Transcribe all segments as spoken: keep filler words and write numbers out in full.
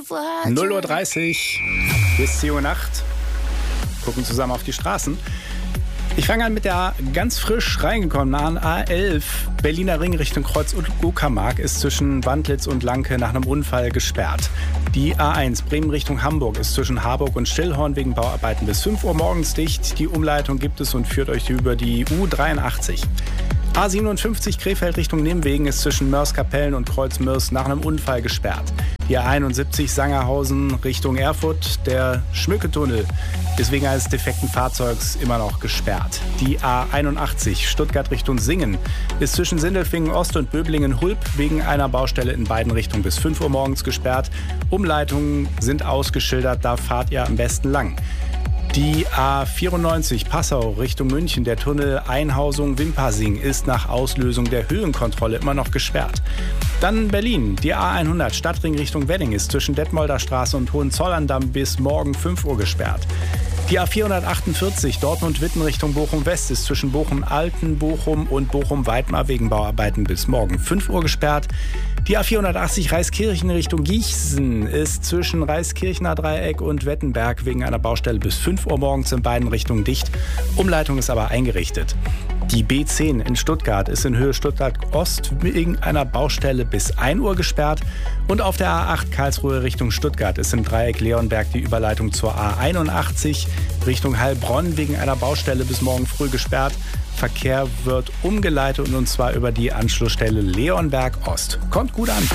null Uhr dreißig bis zehn Uhr Nacht. Gucken zusammen auf die Straßen. Ich fange an mit der ganz frisch reingekommenen A elf. Berliner Ring Richtung Kreuz und Uckermark ist zwischen Wandlitz und Lanke nach einem Unfall gesperrt. Die A eins Bremen Richtung Hamburg ist zwischen Harburg und Stillhorn wegen Bauarbeiten bis fünf Uhr morgens dicht. Die Umleitung gibt es und führt euch über die U dreiundachtzig. A siebenundfünfzig Krefeld Richtung Nimwegen ist zwischen Mörs-Kapellen und Kreuz-Mörs nach einem Unfall gesperrt. Die A einundsiebzig Sangerhausen Richtung Erfurt, der Schmücketunnel ist wegen eines defekten Fahrzeugs immer noch gesperrt. Die A einundachtzig Stuttgart Richtung Singen ist zwischen Sindelfingen Ost und Böblingen-Hulp wegen einer Baustelle in beiden Richtungen bis fünf Uhr morgens gesperrt. Umleitungen sind ausgeschildert, da fahrt ihr am besten lang. Die A vierundneunzig Passau Richtung München, der Tunnel Einhausung-Wimpassing ist nach Auslösung der Höhenkontrolle immer noch gesperrt. Dann Berlin, die A hundert Stadtring Richtung Wedding ist zwischen Detmolder Straße und Hohenzollern-Damm bis morgen fünf Uhr gesperrt. Die A vierhundertachtundvierzig Dortmund-Witten Richtung Bochum-West ist zwischen Bochum-Alten-Bochum und Bochum-Weidmar wegen Bauarbeiten bis morgen fünf Uhr gesperrt. Die A vierhundertachtzig Reiskirchen Richtung Gießen ist zwischen Reiskirchener Dreieck und Wettenberg wegen einer Baustelle bis fünf Uhr morgens in beiden Richtungen dicht. Umleitung ist aber eingerichtet. Die B zehn in Stuttgart ist in Höhe Stuttgart-Ost wegen einer Baustelle bis ein Uhr gesperrt. Und auf der A acht Karlsruhe Richtung Stuttgart ist im Dreieck Leonberg die Überleitung zur A einundachtzig Richtung Heilbronn wegen einer Baustelle bis morgen früh gesperrt. Verkehr wird umgeleitet und zwar über die Anschlussstelle Leonberg Ost. Kommt gut an.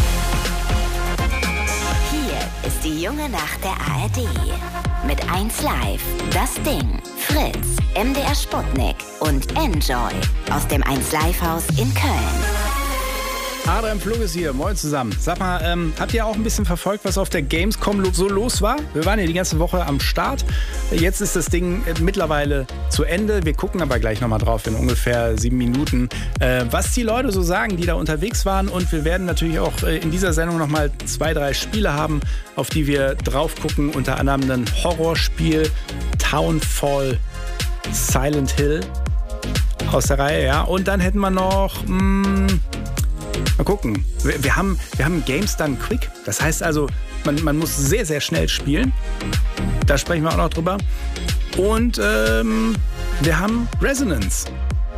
Hier ist die junge Nacht der A R D. Mit eins Live, Das Ding, Fritz, M D R Sputnik und Enjoy aus dem eins Live Haus in Köln. Adrian Flug ist hier, moin zusammen. Sag mal, ähm, habt ihr auch ein bisschen verfolgt, was auf der Gamescom so los war? Wir waren ja die ganze Woche am Start. Jetzt ist das Ding mittlerweile zu Ende. Wir gucken aber gleich nochmal drauf in ungefähr sieben Minuten, äh, was die Leute so sagen, die da unterwegs waren. Und wir werden natürlich auch äh, in dieser Sendung nochmal zwei, drei Spiele haben, auf die wir drauf gucken. Unter anderem ein Horrorspiel, Townfall Silent Hill aus der Reihe, ja. Und dann hätten wir noch... Mh, Mal gucken. Wir, wir, haben, wir haben Games Done Quick. Das heißt also, man, man muss sehr, sehr schnell spielen. Da sprechen wir auch noch drüber. Und ähm, wir haben Resonance.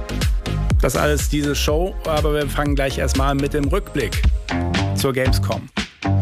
Das alles diese Show. Aber wir fangen gleich erstmal mit dem Rückblick zur Gamescom.